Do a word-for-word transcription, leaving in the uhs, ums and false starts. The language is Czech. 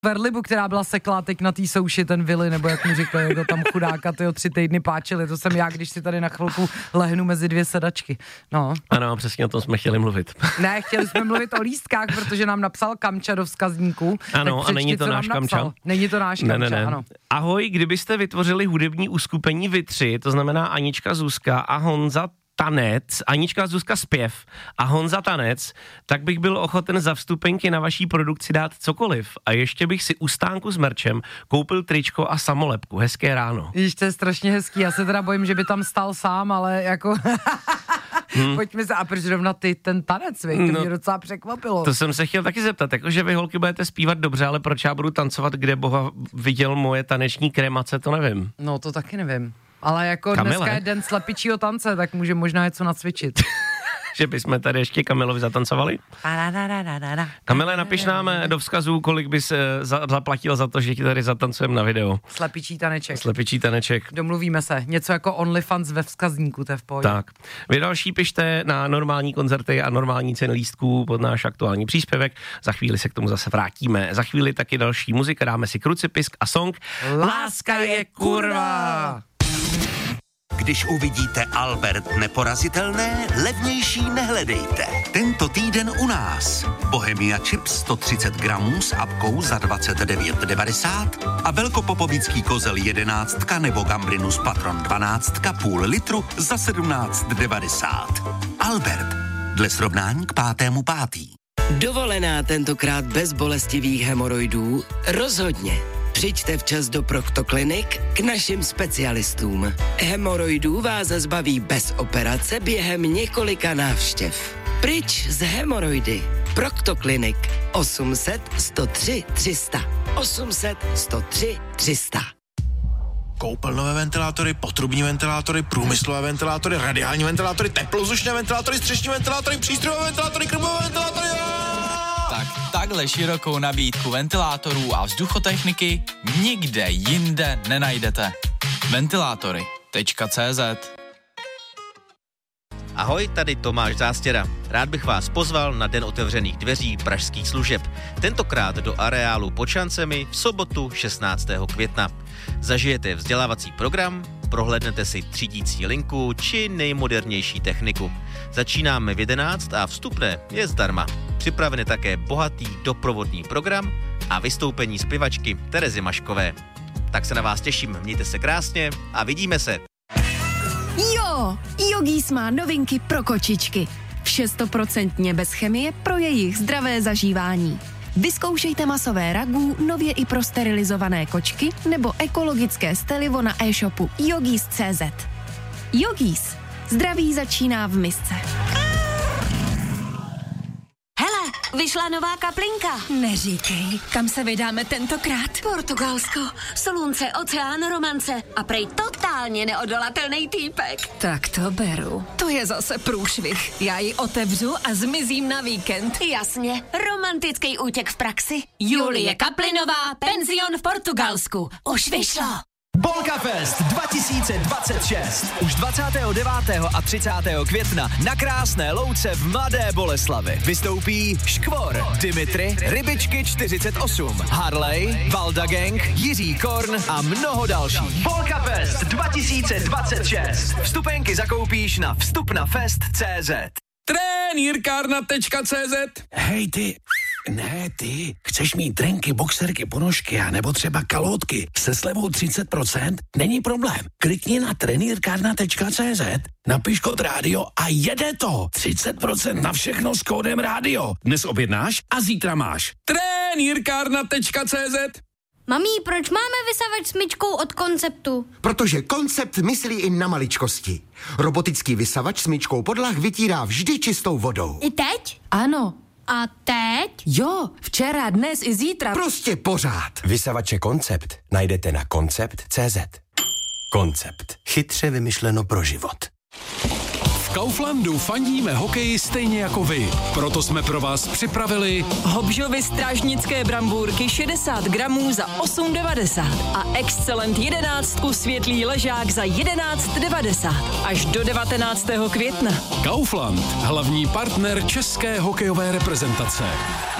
Verlibu, která byla seklá teď na té souši, ten Vili, nebo jak mu říkali, jako tam chudáka, tyjo, tři týdny páčili, to jsem já, když si tady na chvilku lehnu mezi dvě sedačky, no. Ano, přesně o tom jsme chtěli mluvit. Ne, chtěli jsme mluvit o lístkách, protože nám napsal Kamča do vzkazníku. Ano, a není to náš Kamča. Není to náš Kamča, ne, ne, ne. ano. Ahoj, kdybyste vytvořili hudební uskupení vy tři, to znamená Anička, Zuzka a Honza Tanec, Anička, Zuzka zpěv a Honza Tanec, tak bych byl ochoten za vstupenky na vaší produkci dát cokoliv. A ještě bych si u stánku s merčem koupil tričko a samolepku. Hezké ráno. Víš, to je strašně hezký. Já se teda bojím, že by tam stál sám, ale jako... hmm. Pojďme se, a proč rovna ty ten tanec, vej, to no, mě docela překvapilo. To jsem se chtěl taky zeptat, jakože vy holky budete zpívat dobře, ale proč já budu tancovat, kde Boha viděl moje taneční krémace, to nevím. No, to taky nevím. Ale jako Kamile. Dneska je den slepičího tance, tak může možná něco nacvičit. Že bychom tady ještě Kamilovi zatancovali? Kamile, napiš nám do vzkazu, kolik bys za, zaplatil za to, že ti tady zatancujeme na video. Slepičí taneček. Slepičí taneček. Domluvíme se. Něco jako OnlyFans ve vzkazníku, to je v pohodě. Tak. Vy další pište na normální koncerty a normální ceny lístků pod náš aktuální příspěvek. Za chvíli se k tomu zase vrátíme. Za chvíli taky další muzika, dáme si Krucipisk a song Láska je kurva. Když uvidíte Albert Neporazitelné, levnější nehledejte. Tento týden u nás. Bohemia Chips sto třicet gramů s apkou za dvacet devět devadesát a velkopopovický kozel jedenáctka nebo Gambrinus Patron dvanáctka půl litru za sedmnáct devadesát. Albert. Dle srovnání k pátému pátý. Dovolená tentokrát bez bolestivých hemoroidů? Rozhodně. Přijďte včas do Proktoklinik k našim specialistům. Hemoroidů vás zbaví bez operace během několika návštěv. Pryč z hemoroidy. Proktoklinik osm set sto tři tři sta. osm set sto tři tři sta. Koupelnové ventilátory, potrubní ventilátory, průmyslové ventilátory, radiální ventilátory, teplozdušné ventilátory, střešní ventilátory, přístrojové ventilátory, krmové ventilátory. Tak takhle širokou nabídku ventilátorů a vzduchotechniky nikde jinde nenajdete. Ventilátory tečka cé zet. Ahoj, tady Tomáš Zástěra. Rád bych vás pozval na Den otevřených dveří pražských služeb. Tentokrát do areálu pod šancemi v sobotu šestnáctého května. Zažijete vzdělávací program, prohlédnete si třídící linku či nejmodernější techniku. Začínáme v jedenáct a vstupné je zdarma. Připraven je také bohatý doprovodný program a vystoupení zpěvačky Terezy Maškové. Tak se na vás těším, mějte se krásně a vidíme se. Jo, Yogis má novinky pro kočičky. Vše stoprocentně bez chemie pro jejich zdravé zažívání. Vyzkoušejte masové ragu, nově i pro sterilizované kočky nebo ekologické stelivo na e-shopu yogis tečka cé zet. Yogis. Zdraví začíná v misce. Hele, vyšla nová kaplinka. Neříkej, kam se vydáme tentokrát? Portugalsko, slunce, oceán, romance a prej totálně neodolatelný týpek. Tak to beru. To je zase průšvih. Já ji otevřu a zmizím na víkend. Jasně, romantický útěk v praxi. Julie Kaplinová, penzion v Portugalsku. Už vyšlo. Bolka Fest dva tisíce dvacet šest. Už dvacátého devátého a třicátého května na Krásné Louce v Mladé Boleslavi vystoupí Škvor, Dimitri, Rybičky čtyřicet osm, Harley, Valda Gang, Jiří Korn a mnoho dalších. Bolka Fest dva tisíce dvacet šest. Vstupenky zakoupíš na vstupnafest tečka cé zet. Trenýrkárna tečka cé zet. Hej ty, ne ty, chceš mít trenky, boxerky, ponožky a nebo třeba kalhotky se slevou třicet procent? Není problém. Klikni na trenýrkárna tečka cé zet, napiš kód rádio a jede to. třicet procent na všechno s kódem rádio. Dnes objednáš a zítra máš. Trenýrkárna tečka cé zet. Mami, proč máme vysavač smyčkou od Konceptu? Protože Koncept myslí i na maličkosti. Robotický vysavač smyčkou podlah vytírá vždy čistou vodou. I teď? Ano. A teď? Jo, včera, dnes i zítra. Prostě pořád. Vysavače Koncept najdete na koncept tečka cé zet. Koncept. Chytře vymyšleno pro život. V Kauflandu fandíme hokeji stejně jako vy. Proto jsme pro vás připravili Hobžovy strážnické brambůrky šedesát gramů za osm devadesát a Excellent jedenáctku světlý ležák za jedenáct devadesát až do devatenáctého května. Kaufland, hlavní partner české hokejové reprezentace.